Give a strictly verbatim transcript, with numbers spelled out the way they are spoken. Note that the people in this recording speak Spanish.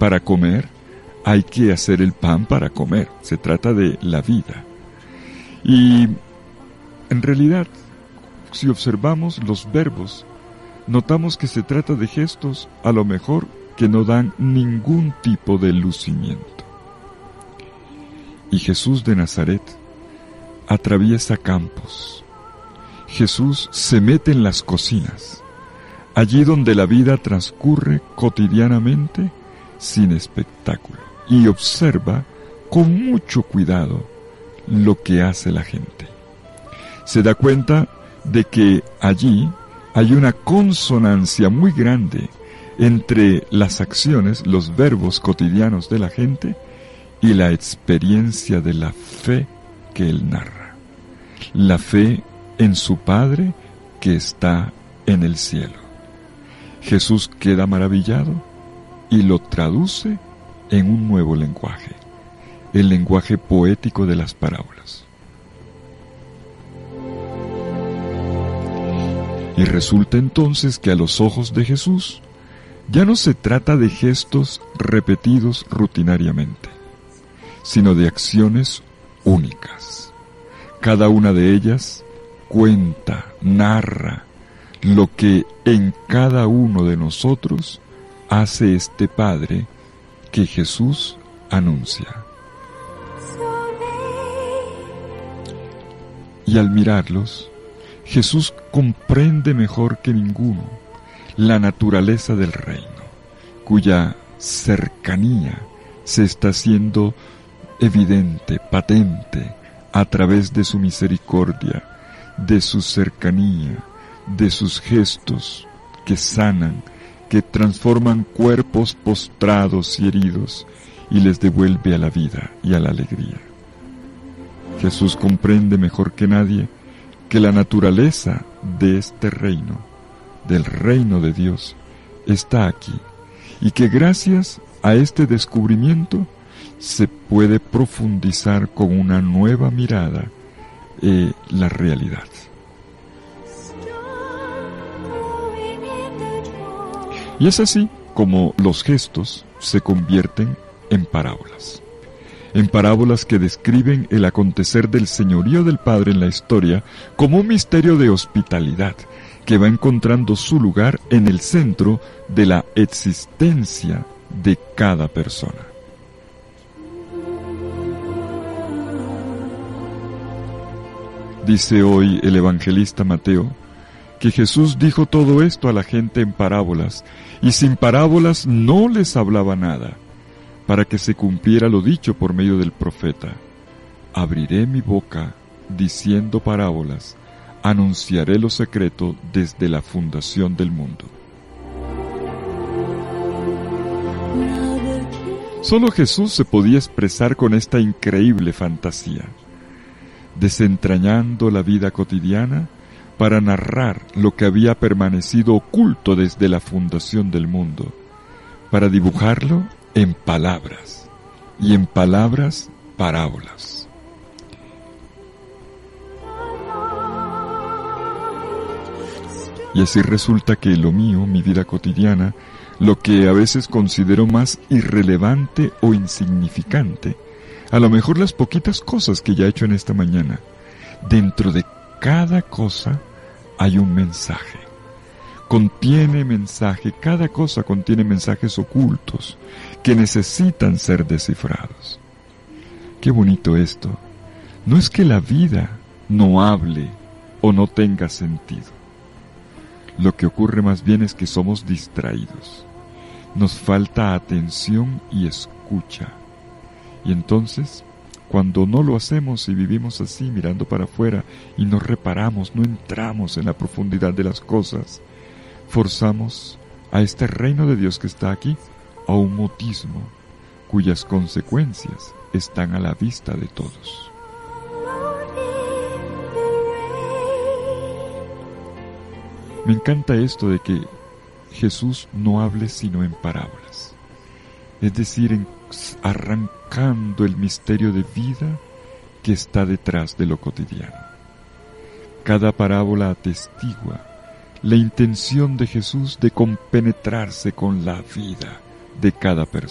para comer, hay que hacer el pan para comer. Se trata de la vida. Y en realidad, si observamos los verbos, notamos que se trata de gestos a lo mejor que no dan ningún tipo de lucimiento. Y Jesús de Nazaret atraviesa campos. Jesús se mete en las cocinas, allí donde la vida transcurre cotidianamente sin espectáculo, y observa con mucho cuidado lo que hace la gente. Se da cuenta de que allí hay una consonancia muy grande entre las acciones, los verbos cotidianos de la gente y la experiencia de la fe que él narra. La fe en su Padre que está en el cielo. Jesús queda maravillado y lo traduce en un nuevo lenguaje, el lenguaje poético de las parábolas. Y resulta entonces que a los ojos de Jesús ya no se trata de gestos repetidos rutinariamente, sino de acciones únicas. Cada una de ellas cuenta, narra lo que en cada uno de nosotros hace este Padre que Jesús anuncia. Y al mirarlos, Jesús comprende mejor que ninguno la naturaleza del reino, cuya cercanía se está haciendo evidente, patente, a través de su misericordia, de su cercanía, de sus gestos que sanan, que transforman cuerpos postrados y heridos y les devuelve a la vida y a la alegría. Jesús comprende mejor que nadie que la naturaleza de este reino, del reino de Dios, está aquí, y que gracias a este descubrimiento se puede profundizar con una nueva mirada eh, la realidad. Y es así como los gestos se convierten en parábolas. En parábolas que describen el acontecer del señorío del Padre en la historia como un misterio de hospitalidad que va encontrando su lugar en el centro de la existencia de cada persona. Dice hoy el evangelista Mateo que Jesús dijo todo esto a la gente en parábolas, y sin parábolas no les hablaba nada, para que se cumpliera lo dicho por medio del profeta: abriré mi boca diciendo parábolas, anunciaré lo secreto desde la fundación del mundo. Solo Jesús se podía expresar con esta increíble fantasía, desentrañando la vida cotidiana para narrar lo que había permanecido oculto desde la fundación del mundo, para dibujarlo en palabras, y en palabras parábolas. Y así resulta que lo mío, mi vida cotidiana, lo que a veces considero más irrelevante o insignificante, a lo mejor las poquitas cosas que ya he hecho en esta mañana, dentro de cada cosa hay un mensaje. Contiene mensaje, cada cosa contiene mensajes ocultos que necesitan ser descifrados. Qué bonito esto. No es que la vida no hable o no tenga sentido. Lo que ocurre más bien es que somos distraídos. Nos falta atención y escucha. Y entonces, cuando no lo hacemos y vivimos así mirando para afuera y no reparamos, no entramos en la profundidad de las cosas, forzamos a este reino de Dios que está aquí a un mutismo cuyas consecuencias están a la vista de todos. Me encanta esto de que Jesús no hable sino en parábolas, es decir, en, arrancando el misterio de vida que está detrás de lo cotidiano. Cada parábola atestigua la intención de Jesús de compenetrarse con la vida de cada persona.